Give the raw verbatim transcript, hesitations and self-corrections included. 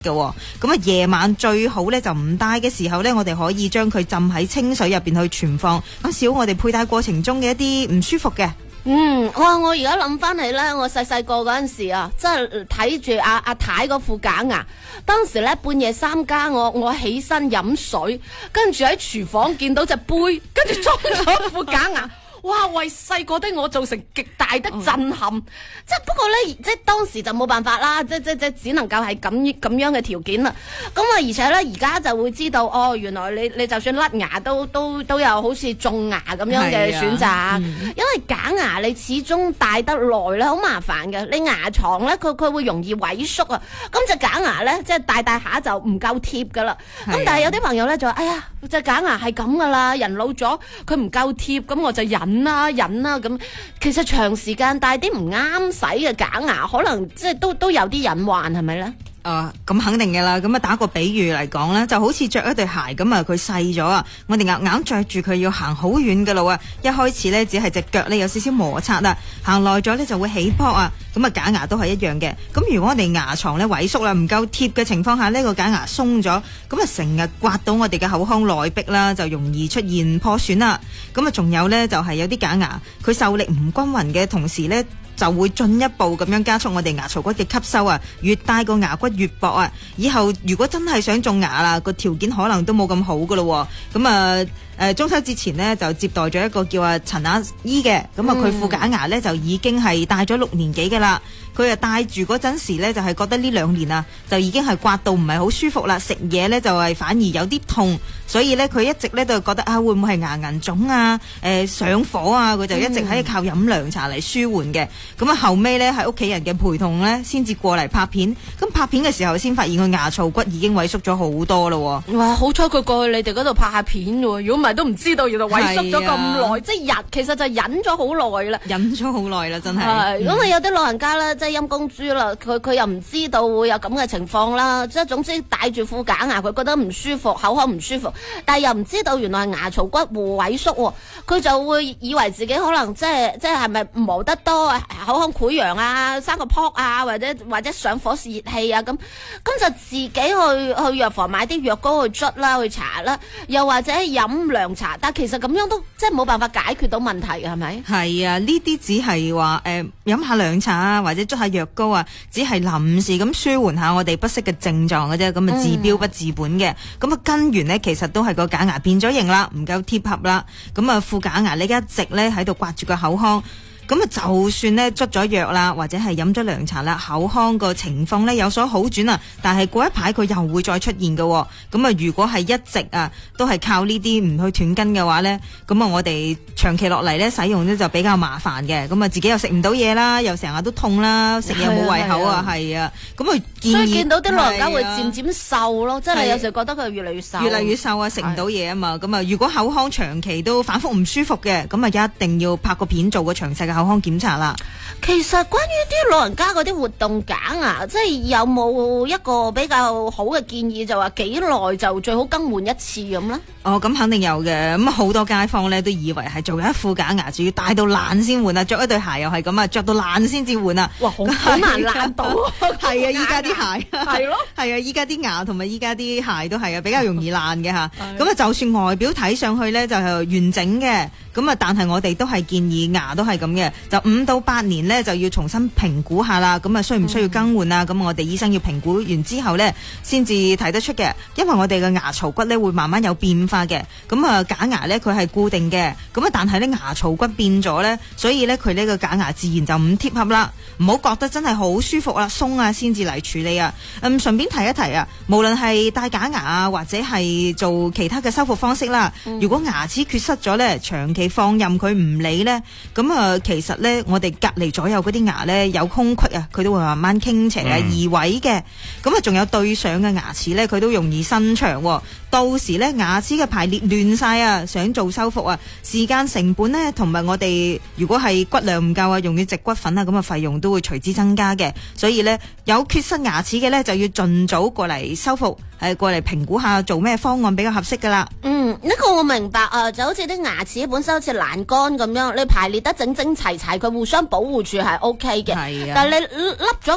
嘅。咁啊夜晚最好咧就唔戴嘅時候咧，我哋可以將佢浸喺清水入邊去存放，咁少我哋佩戴過程中嘅一啲唔舒服嘅。 嗯，哇！我而家諗翻起咧，我細細個嗰陣時啊，真係睇住阿阿太嗰副假牙。當時咧半夜三更，我我起身飲水，跟住喺廚房見到隻杯，跟住裝咗副假牙。哇！為細個的我造成極大的震撼，嗯、即係不過咧，即係當時就冇辦法啦，即即即只能夠係咁咁樣嘅條件啦。咁啊，而且咧而家就會知道，哦，原來你你就算甩牙都都都有好似種牙咁樣嘅選擇，啊嗯、因為假牙你始終戴得耐咧，好麻煩嘅。你牙床咧，佢佢會容易萎縮啊。咁隻假牙咧，即係戴戴下就唔夠貼噶啦。咁、啊、但係有啲朋友咧就話，哎呀，隻假牙係咁噶啦，人老咗佢唔夠貼，咁我就忍。忍啦忍啦咁，其實長時間戴啲唔啱使嘅假牙，可能即係都都有啲隱患，係咪咧？ 啊，咁肯定嘅啦。咁啊，打個比喻嚟講咧，就好似着一對鞋咁啊，佢細咗啊，我哋硬硬着住佢要行好遠嘅路啊。一開始咧，只係隻腳咧有少少摩擦啦，行耐咗咧就會起泡啊。咁啊，假牙都係一樣嘅。咁如果我哋牙床咧萎縮啦，唔夠貼嘅情況下，呢個假牙鬆咗，咁啊成日刮到我哋嘅口腔內壁啦，就容易出現破損啦。咁啊，仲有咧就係有啲假牙，佢受力唔均勻嘅同時咧，就會進一步咁樣加速我哋牙槽骨嘅吸收啊，越戴個牙骨越薄啊，以後如果真係想種牙啦，個條件可能都冇咁好噶咯。咁啊誒中秋之前呢，就接待咗一個叫阿陳阿姨嘅，咁啊佢副假牙呢，就已經係戴咗六年幾噶啦。佢啊戴住嗰陣時呢，就係、是、覺得呢兩年啊就已經係刮到唔係好舒服啦，食嘢呢，就係、是、反而有啲痛，所以呢，佢一直呢，都覺得啊會唔會係牙齦腫啊、誒、呃、上火啊，佢就一直喺度靠飲涼茶嚟舒緩嘅。咁啊後尾呢，喺屋企人嘅陪同呢，先至過嚟拍片。咁拍片嘅時候先發現佢牙槽骨已經萎縮咗好多咯。 哇！好彩佢過去你哋嗰度拍下片喎，如果唔係都唔知道原來萎縮咗咁耐，啊、即係忍，其實就忍咗好耐啦，忍咗好耐啦，真係。 係咁啊，有啲老人家咧，即係陰公豬啦，佢佢又唔知道會有咁嘅情況啦，即係總之戴住副假牙，佢覺得唔舒服，口腔唔舒服，但係又唔知道原來係牙槽骨萎縮，佢就會以為自己可能即係即係係咪磨得多啊，口腔潰瘍啊，生個泡啊，或者或者上火泄熱氣啊咁，咁就自己去去藥房買啲藥膏去捽啦，去搽啦，又或者飲涼茶，但其實咁樣都即係冇辦法解決到問題嘅，係咪？係啊，呢啲只係話誒飲下涼茶啊，或者捽下藥膏啊，只係臨時咁舒緩下我哋不適嘅症狀嘅啫，咁啊治標不治本嘅。咁啊、嗯、根源呢，其實都係個假牙變咗形啦，唔夠貼合啦。咁啊副假牙呢一直咧喺度刮住個口腔。咁啊，就算咧捽咗藥啦，或者係飲咗涼茶啦，口腔個情況咧有所好轉啊，但係過一排佢又會再出現嘅。咁啊，如果係一直啊都係靠呢啲唔去斷根嘅話咧，咁啊我哋長期落嚟咧使用咧就比較麻煩嘅。咁啊自己又食唔到嘢啦，又成日都痛啦，食嘢冇胃口啊，係啊。咁啊建議，所以見到啲老人家會漸漸瘦咯，即係有時覺得佢越嚟越瘦，越嚟越瘦啊，食唔到嘢啊嘛。咁啊，如果口腔長期都反覆唔舒服嘅，咁啊一定要拍個片做個詳細嘅口腔檢查啦。 其實關於啲老人家嗰啲活動假牙，即係有冇一個比較好嘅建議，就話幾耐就最好更換一次咁咧？ 哦，咁肯定有嘅。咁好多街坊咧都以為係做一副假牙，仲要戴到爛先換啊，着一對鞋又係咁啊，着到爛先至換啊。哇，好難爛到。係啊，依家啲鞋係咯，係啊，依家啲牙同埋依家啲鞋都係啊，比較容易爛嘅吓。咁啊，就算外表睇上去咧就係完整嘅，咁啊，但係我哋都係建議牙都係咁嘅，就五到八年咧就要重新評估下啦。咁啊，需唔需要更換啊？咁、嗯、我哋醫生要評估完之後咧，先至睇得出嘅。因為我哋嘅牙槽骨咧會慢慢有變化嘅。咁啊，假牙咧佢係固定嘅，咁啊，但係咧牙槽骨變咗咧，所以咧佢呢個假牙自然就唔貼合啦。唔好覺得真係好舒服啦、鬆啊，先至嚟處理啊。嗯，順便提一提啊，無論係戴假牙啊，或者係做其他嘅修復方式啦，嗯、如果牙齒缺失咗咧，長期放任佢唔理咧，咁啊，其實咧我哋隔離左右嗰啲牙咧有空隙啊，佢都會慢慢傾斜啊、移位嘅。咁啊，仲有對上嘅牙齒咧，佢都容易伸長。到時咧牙齒嘅排列亂晒啊，想做修復啊，時間成本咧同埋我哋如果係骨量唔夠啊，用要植骨粉啊，咁啊費用都會隨之增加嘅。所以咧有缺失牙齒嘅咧就要盡早過嚟修復，係過嚟評估下做咩方案比較合適噶啦。嗯，呢、這個我明白啊，就好似啲牙齒本身好似欄杆咁樣，你排列得整整齊齊，佢互相保護住係 O K 嘅。係啊，但係你凹咗